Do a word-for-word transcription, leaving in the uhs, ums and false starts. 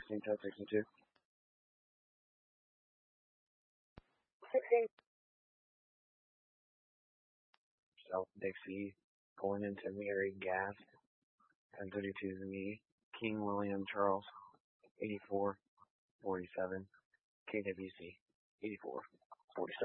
sixteen, ten, sixty-two. sixteen. South Dixie, going into Mary Gas, ten thirty-two is me. King William Charles, eighty-four forty-seven. K W C, eighty-four forty-seven.